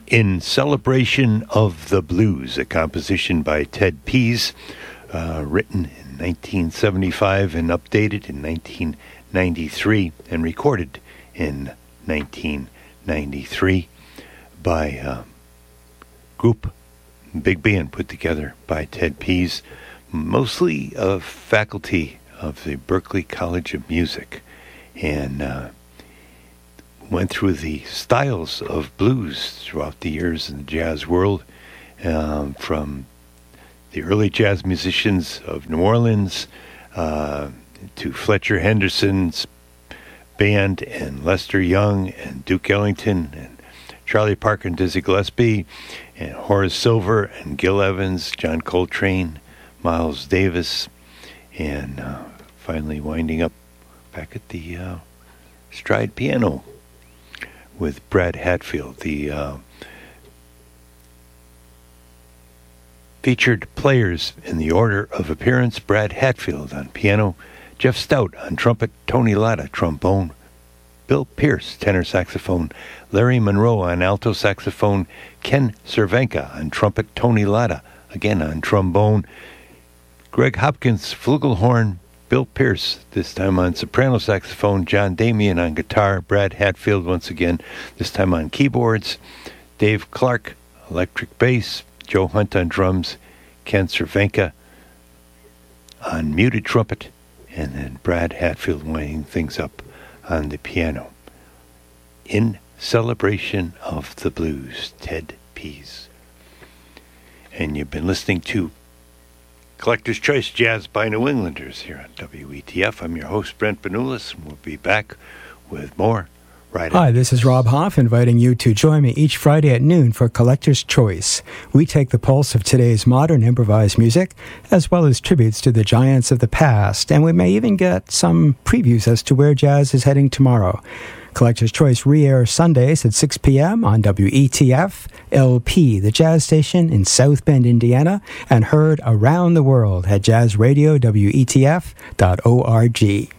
In Celebration of the Blues, a composition by Ted Pease, written in 1975 and updated in 1993 and recorded in 1993 by a group, big band put together by Ted Pease, mostly a faculty of the Berklee College of Music, and went through the styles of blues throughout the years in the jazz world, from the early jazz musicians of New Orleans to Fletcher Henderson's band and Lester Young and Duke Ellington and Charlie Parker and Dizzy Gillespie and Horace Silver and Gil Evans, John Coltrane, Miles Davis, and finally winding up back at the stride piano with Brad Hatfield. The featured players in the order of appearance: Brad Hatfield on piano, Jeff Stout on trumpet, Tony Latta trombone, Bill Pierce tenor saxophone, Larry Monroe on alto saxophone, Ken Cervenka on trumpet, Tony Latta again on trombone, Greg Hopkins flugelhorn, Bill Pierce this time on soprano saxophone, John Damian on guitar, Brad Hatfield once again this time on keyboards, Dave Clark electric bass, Joe Hunt on drums, Ken Cervenka on muted trumpet, and then Brad Hatfield winding things up on the piano. In Celebration of the Blues, Ted Pease. And you've been listening to Collector's Choice Jazz by New Englanders here on WETF. I'm your host, Brent Benulis, and we'll be back with more right Hi, this is Rob Hoff, inviting you to join me each Friday at noon for Collector's Choice. We take the pulse of today's modern improvised music, as well as tributes to the giants of the past, and we may even get some previews as to where jazz is heading tomorrow. Collector's Choice re-airs Sundays at 6 p.m. on WETF LP, the jazz station in South Bend, Indiana, and heard around the world at jazzradiowetf.org.